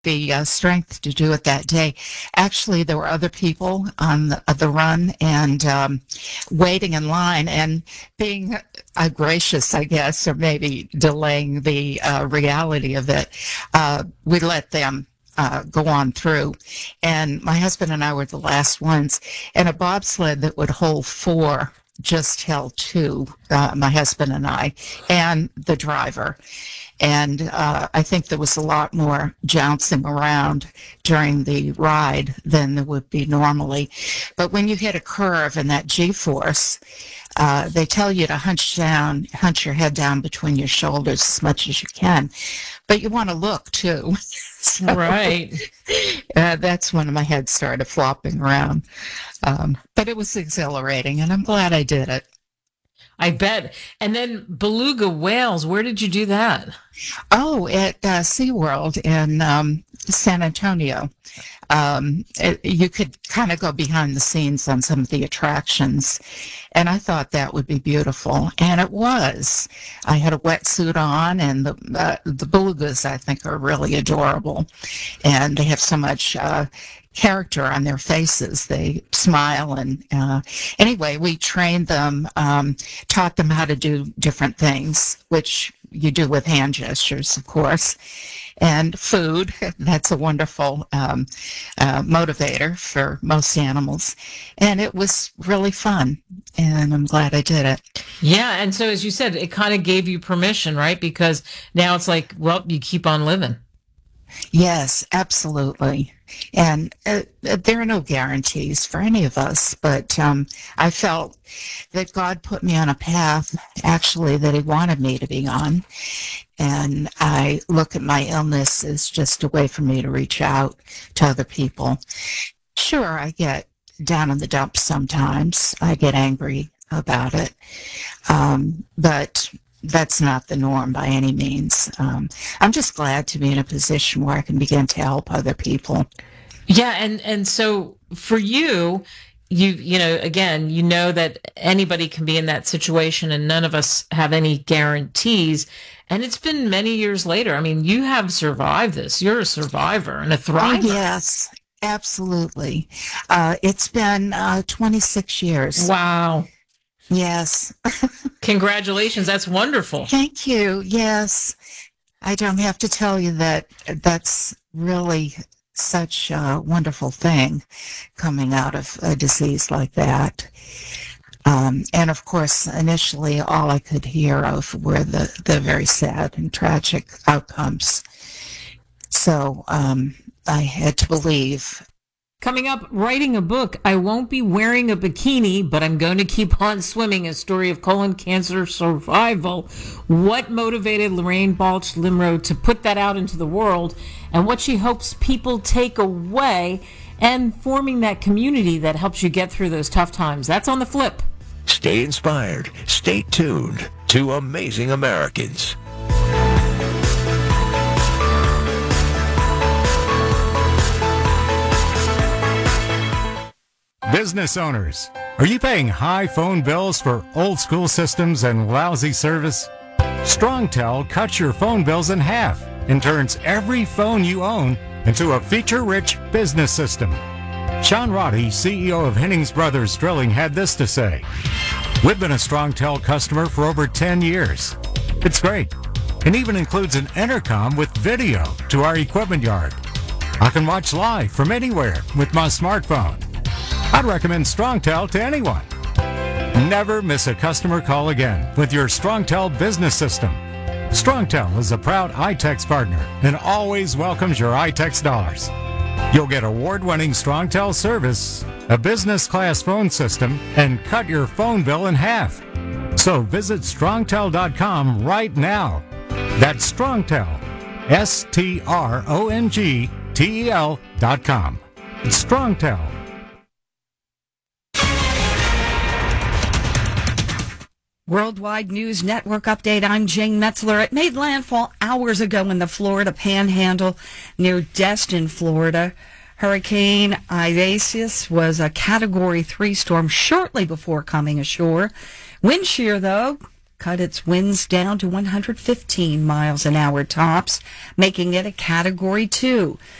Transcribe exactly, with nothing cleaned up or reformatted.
the uh, strength to do it that day. Actually, there were other people on the, uh, the run and um, waiting in line and being uh, gracious, I guess, or maybe delaying the uh, reality of it. Uh, we let them uh, go on through. And my husband and I were the last ones. And a bobsled that would hold four just held two, uh, my husband and I, and the driver. And uh, I think there was a lot more jouncing around during the ride than there would be normally. But when you hit a curve and that G-force, uh, they tell you to hunch down, hunch your head down between your shoulders as much as you can. But you want to look, too. So, right. Uh, that's when my head started flopping around. Um, but it was exhilarating, and I'm glad I did it. I bet. And then beluga whales, where did you do that? Oh, at uh, SeaWorld in um, San Antonio. Um, it, you could kind of go behind the scenes on some of the attractions, and I thought that would be beautiful, and it was. I had a wetsuit on, and the uh, the belugas, I think, are really adorable, and they have so much uh, character on their faces. They smile, and uh, anyway, we trained them, um, taught them how to do different things, which you do with hand gestures, of course. And food, that's a wonderful um, uh, motivator for most animals. And it was really fun, and I'm glad I did it. Yeah, and so as you said, it kind of gave you permission, right? Because now it's like, well, you keep on living. Yes, absolutely. And uh, there are no guarantees for any of us, but um, I felt that God put me on a path, actually, that he wanted me to be on. And I look at my illness as just a way for me to reach out to other people. Sure, I get down in the dumps sometimes. I get angry about it. Um, but that's not the norm by any means. Um, I'm just glad to be in a position where I can begin to help other people. Yeah, and and so for you, you you know, again, you know that anybody can be in that situation, and none of us have any guarantees. And it's been many years later. I mean, you have survived this. You're a survivor and a thriver. Oh, yes, absolutely. Uh, it's been uh, twenty-six years. Wow. Yes. Congratulations. That's wonderful. Thank you. Yes. I don't have to tell you that that's really such a wonderful thing coming out of a disease like that. Um, and of course, initially, all I could hear of were the, the very sad and tragic outcomes. So um, I had to believe. Coming up, writing a book. I won't be wearing a bikini, but I'm going to keep on swimming. A story of colon cancer survival. What motivated Lorraine Balch Limro to put that out into the world, and what she hopes people take away, and forming that community that helps you get through those tough times. That's on the flip. Stay inspired. Stay tuned to Amazing Americans. Business owners, are you paying high phone bills for old school systems and lousy service? StrongTel cuts your phone bills in half and turns every phone you own into a feature-rich business system. Sean Roddy, C E O of Hennings Brothers Drilling, had this to say. We've been a StrongTel customer for over ten years. It's great, and even includes an intercom with video to our equipment yard. I can watch live from anywhere with my smartphone. I'd recommend StrongTel to anyone. Never miss a customer call again with your StrongTel business system. StrongTel is a proud iTex partner and always welcomes your iTex dollars. You'll get award-winning StrongTel service, a business-class phone system, and cut your phone bill in half. So visit strongtel dot com right now. That's StrongTel, S T R O N G T E L dot com. It's StrongTel. Worldwide News Network update. I'm Jane Metzler. It made landfall hours ago in the Florida Panhandle near Destin, Florida. Hurricane Isaias was a Category three storm shortly before coming ashore. Wind shear, though, cut its winds down to one hundred fifteen miles an hour tops, making it a Category two.